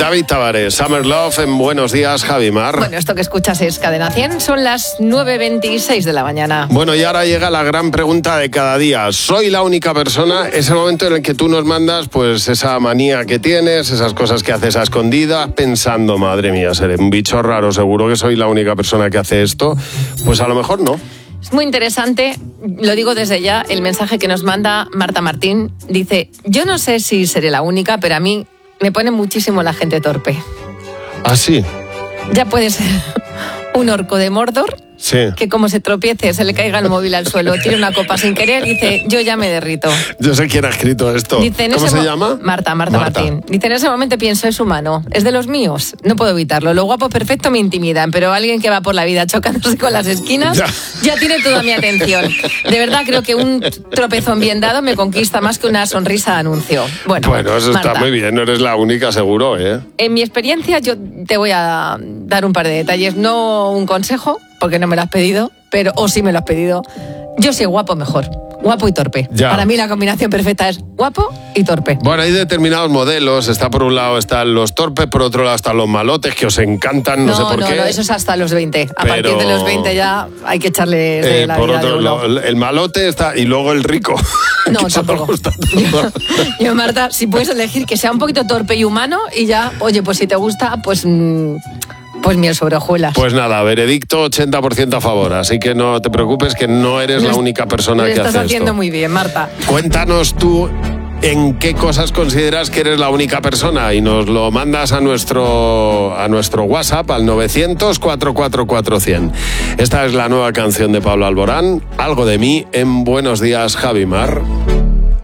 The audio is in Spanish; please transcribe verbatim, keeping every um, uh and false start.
David Tavares, Summer Love en Buenos Días, Javi Mar. Bueno, esto que escuchas es Cadena cien, son las nueve veintiséis de la mañana. Bueno, y ahora llega la gran pregunta de cada día. ¿Soy la única persona? Es el momento en el que tú nos mandas pues esa manía que tienes, esas cosas que haces a escondidas, pensando, madre mía, seré un bicho raro, seguro que soy la única persona que hace esto. Pues a lo mejor no. Es muy interesante, lo digo desde ya, el mensaje que nos manda Marta Martín. Dice, yo no sé si seré la única, pero a mí me pone muchísimo la gente torpe. ¿Ah, sí? Ya puede ser un orco de Mordor, sí, que como se tropiece, se le caiga el móvil al suelo, tire una copa sin querer y dice, yo ya me derrito. Yo sé quién ha escrito esto. Dice, ¿Cómo se mo- llama? Marta, Marta, Marta Martín. Dice, en ese momento pienso, es humano, es de los míos, no puedo evitarlo. Lo guapo perfecto me intimidan, pero alguien que va por la vida chocándose con las esquinas ya, ya tiene toda mi atención. De verdad creo que un tropezón bien dado me conquista más que una sonrisa anuncio. Bueno, bueno, eso Marta, está muy bien, no eres la única, seguro, ¿eh? en mi experiencia yo te voy a dar un par de detalles, no un consejo, porque no me lo has pedido, pero o sí me lo has pedido. Yo soy guapo mejor, guapo y torpe. Ya. Para mí la combinación perfecta es guapo y torpe. Bueno, hay determinados modelos. Está por un lado están los torpes, por otro lado están los malotes, que os encantan, no, No, sé por no, qué. no, eso es hasta los veinte. A Pero- partir de los veinte ya hay que echarle de Eh, la por vida otro de uno. lado, el malote está y luego el rico. No, que eso nos tampoco. gusta Yo, todo. yo, Marta, si puedes elegir que sea un poquito torpe y humano y ya, oye, pues si te gusta, pues, mm, pues miel sobre hojuelas. Pues nada, veredicto ochenta por ciento a favor, así que no te preocupes que no eres la única persona Lo que estás hace haciendo esto. muy bien, Marta. Cuéntanos tú en qué cosas consideras que eres la única persona y nos lo mandas a nuestro, a nuestro WhatsApp al novecientos, cuatrocientos cuarenta y cuatro cien. Esta es la nueva canción de Pablo Alborán, Algo de mí, en Buenos Días, Javi Mar.